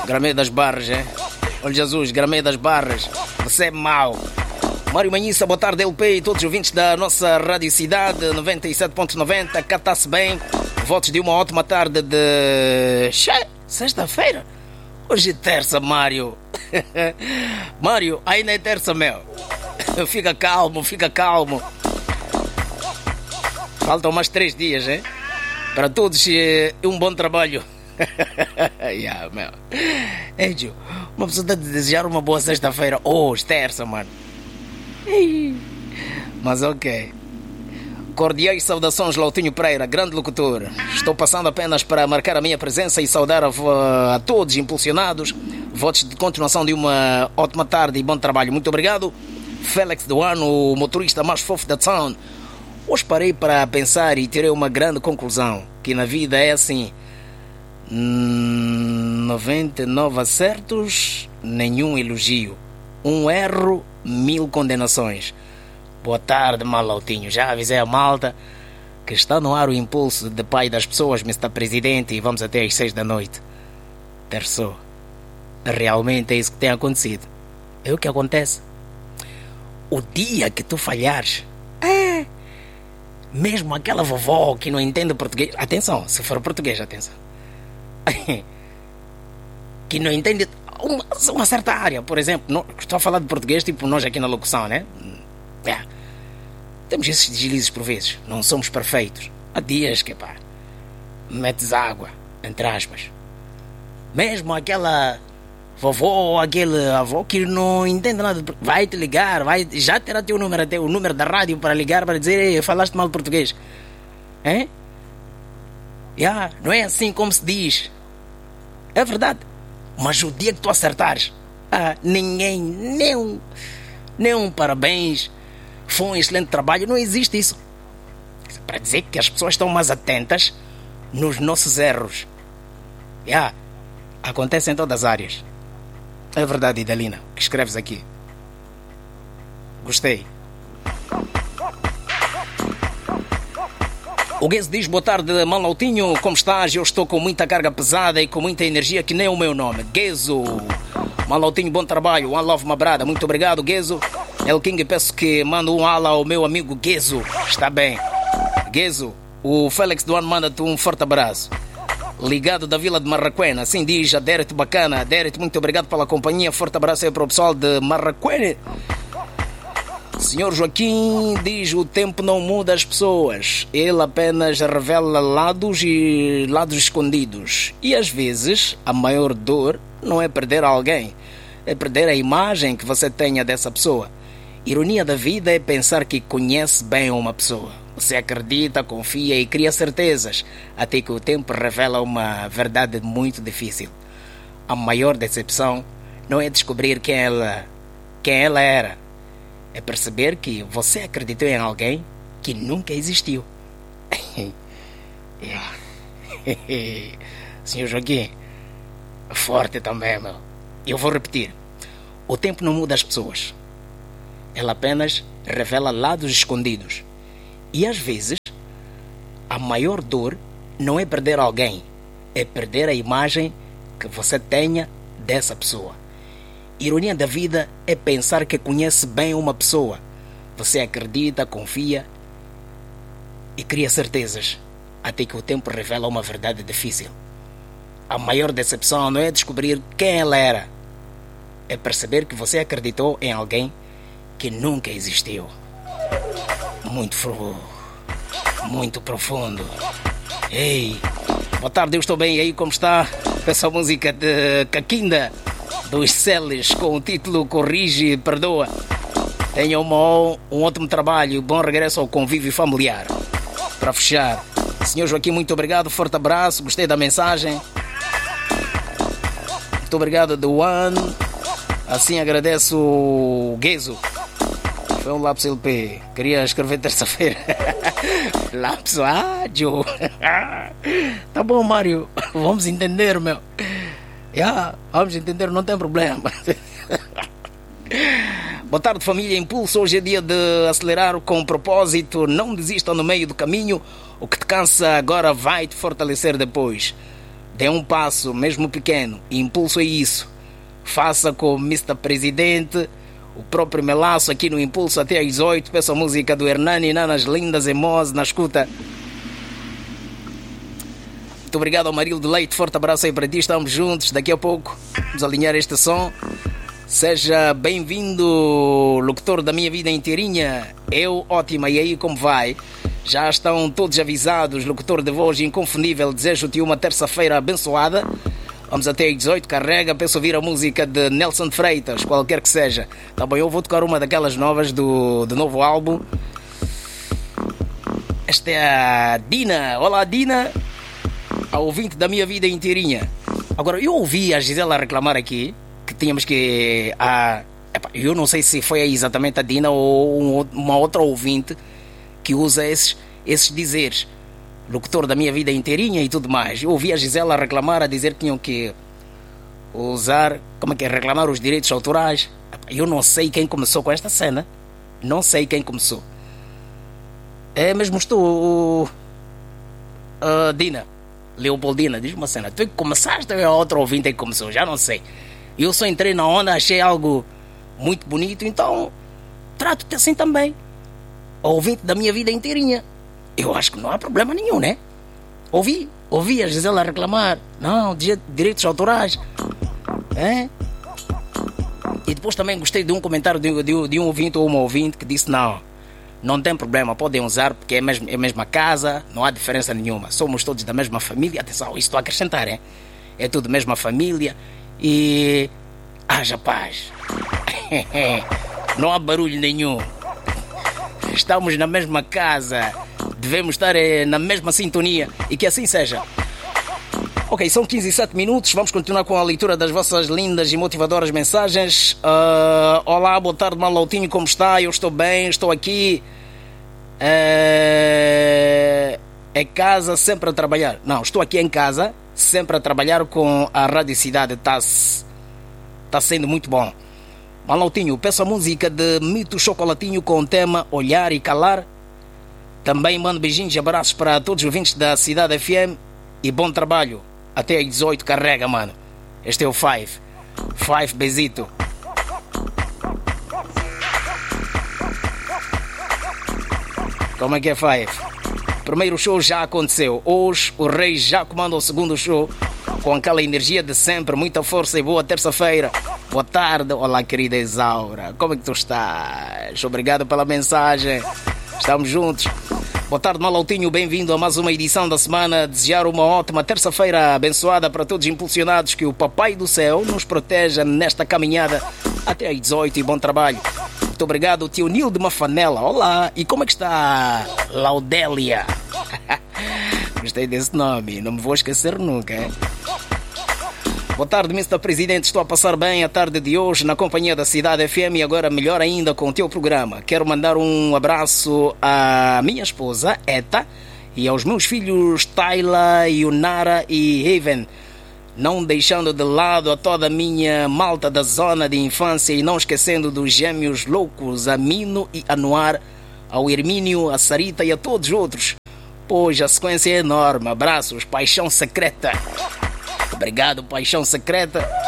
Gramei das Barras, hein? Olha Jesus, Gramei das Barras. Você é mau. Mário Manhissa, boa tarde, LP e todos os ouvintes da nossa Rádio Cidade 97.90. Cá está-se bem. Votos de uma ótima tarde de... Sexta-feira? Hoje é terça, Mário. Mário, ainda é terça, meu. Fica calmo, fica calmo. Faltam mais 3 dias, hein? Para todos, um bom trabalho. Yeah, meu. Ei, Gio, uma pessoa está a desejar uma boa sexta-feira. Hoje, terça, mano. Mas ok. Cordiais saudações, Lautinho Pereira, grande locutor. Estou passando apenas para marcar a minha presença e saudar a todos impulsionados. Votos de continuação de uma ótima tarde e bom trabalho. Muito obrigado. Félix do Ano, o motorista mais fofo da town. Hoje parei para pensar e tirei uma grande conclusão. Que na vida é assim: 99 acertos, nenhum elogio. Um erro, 1000 condenações. Boa tarde, Malautinho. Já avisei a malta que está no ar o impulso de pai das pessoas, Mr. Presidente, e vamos até às 6 da noite. Terçou. Realmente é isso que tem acontecido. É o que acontece. O dia que tu falhares, mesmo aquela vovó que não entende português, atenção, se for português, atenção, que não entende uma certa área, por exemplo, não, estou a falar de português, tipo nós aqui na locução, né? Temos esses deslizes por vezes, não somos perfeitos. Há dias que, pá, metes água, entre aspas. Mesmo aquela vovó ou aquele avô que não entende nada, vai te ligar, já terá teu número, até o número da rádio para ligar, para dizer: ei, falaste mal português. Hein? Não é assim como se diz. É verdade. Mas o dia que tu acertares, ninguém, nem um parabéns, foi um excelente trabalho, não existe isso. Para dizer que as pessoas estão mais atentas nos nossos erros. Acontece em todas as áreas. É verdade, Idalina, que escreves aqui. Gostei. O Guezo diz: boa tarde, Malautinho, como estás? Eu estou com muita carga pesada e com muita energia, que nem o meu nome. Guezo. Malautinho, bom trabalho. One love, my brother. Muito obrigado, Guezo. El King, peço que manda um ala ao meu amigo Guezo. Está bem. Guezo, o Félix do Ano manda-te um forte abraço. Ligado da Vila de Marraquena, assim diz a Deret Bacana. Deret, muito obrigado pela companhia. Forte abraço aí para o pessoal de Marraquena. Senhor Joaquim diz: o tempo não muda as pessoas, ele apenas revela lados escondidos. E às vezes a maior dor não é perder alguém, é perder a imagem que você tenha dessa pessoa. Ironia da vida é pensar que conhece bem uma pessoa. Você acredita, confia e cria certezas, até que o tempo revela uma verdade muito difícil. A maior decepção não é descobrir quem ela era, é perceber que você acreditou em alguém que nunca existiu. Senhor Joaquim, forte também, meu. Eu vou repetir: o tempo não muda as pessoas, ela apenas revela lados escondidos. E às vezes a maior dor não é perder alguém, é perder a imagem que você tenha dessa pessoa. Ironia da vida é pensar que conhece bem uma pessoa. Você acredita, confia e cria certezas, até que o tempo revela uma verdade difícil. A maior decepção não é descobrir quem ela era, é perceber que você acreditou em alguém que nunca existiu. Muito profundo. Ei, boa tarde, eu estou bem. E aí, como está? Essa música de Caquinda dos Celes com o título Corrige e Perdoa. Tenha um ótimo trabalho, bom regresso ao convívio familiar. Para fechar, Senhor Joaquim, muito obrigado, forte abraço, gostei da mensagem. Muito obrigado, The One. Assim agradeço o Guezo. Foi um lápis LP. Queria escrever terça-feira. Lápis, Joe. Tá bom, Mário. Vamos entender, meu. Vamos entender, não tem problema. Boa tarde, família Impulso. Hoje é dia de acelerar com propósito. Não desista no meio do caminho. O que te cansa agora vai te fortalecer depois. Dê um passo, mesmo pequeno. Impulso é isso. Faça com o Mr. Presidente, o próprio Melaço aqui no Impulso até às 18. Peço a música do Hernani, Nanas Lindas e Moz na escuta. Muito obrigado ao Marildo Leite. Forte abraço aí para ti. Estamos juntos. Daqui a pouco vamos alinhar este som. Seja bem-vindo, locutor da minha vida inteirinha. Eu, ótima. E aí, como vai? Já estão todos avisados. Locutor de voz inconfundível. Desejo-te uma terça-feira abençoada. Vamos até às 18. Carrega. Penso ouvir a música de Nelson Freitas, qualquer que seja. Tá bom, eu vou tocar uma daquelas novas do novo álbum. Esta é a Dina. Olá, Dina. A ouvinte da minha vida inteirinha. Agora, eu ouvi a Gisela reclamar aqui que tínhamos que... eu não sei se foi exatamente a Dina ou uma outra ouvinte que usa esses dizeres. Locutor da minha vida inteirinha e tudo mais. Eu ouvi a Gisela reclamar, a dizer que tinham que usar... Como é que é? Reclamar os direitos autorais. Eu não sei quem começou com esta cena. Não sei quem começou. É mesmo estou... Dina... Leopoldina, diz uma cena. Tu que começaste ou é outra ouvinte que começou? Já não sei. Eu só entrei na onda, achei algo muito bonito, então trato-te assim também. A ouvinte da minha vida inteirinha. Eu acho que não há problema nenhum, né? Ouvi a Gisela reclamar. Não, direitos autorais. É? E depois também gostei de um comentário de um ouvinte ou uma ouvinte que disse não tem problema, podem usar porque é a mesma casa, não há diferença nenhuma. Somos todos da mesma família. Atenção, isto estou a acrescentar, hein? É tudo mesma família e haja paz. Não há barulho nenhum. Estamos na mesma casa, devemos estar na mesma sintonia e que assim seja. Ok, são 15 e 7 minutos. Vamos continuar com a leitura das vossas lindas e motivadoras mensagens. Olá, boa tarde, Malautinho, como está? Eu estou bem, estou aqui. É casa, sempre a trabalhar. Não, estou aqui em casa, sempre a trabalhar com a Rádio Cidade. Está sendo muito bom. Malautinho, peço a música de Mito Chocolatinho com o tema Olhar e Calar. Também mando beijinhos e abraços para todos os ouvintes da Cidade FM. E bom trabalho. Até às 18, carrega, mano. Este é o Five Bezito. Como é que é, Five? Primeiro show já aconteceu. Hoje o Rei já comanda o segundo show com aquela energia de sempre. Muita força e boa terça-feira. Boa tarde. Olá, querida Isaura. Como é que tu estás? Obrigado pela mensagem. Estamos juntos. Boa tarde, Malautinho, bem-vindo a mais uma edição da semana. Desejar uma ótima terça-feira abençoada para todos impulsionados. Que o Papai do Céu nos proteja nesta caminhada até às 18 e bom trabalho. Muito obrigado, tio Nil de Mafanela. Olá, e como é que está Laudélia? Gostei desse nome, não me vou esquecer nunca, hein? Boa tarde, Mr. Presidente. Estou a passar bem a tarde de hoje na companhia da Cidade FM e agora melhor ainda com o teu programa. Quero mandar um abraço à minha esposa, Eta, e aos meus filhos, Tayla, Yunara e Haven. Não deixando de lado a toda a minha malta da zona de infância e não esquecendo dos gêmeos loucos, Amino e Anuar, ao Hermínio, a Sarita e a todos os outros. Pois a sequência é enorme. Abraços, Paixão Secreta. Obrigado, Paixão Secreta.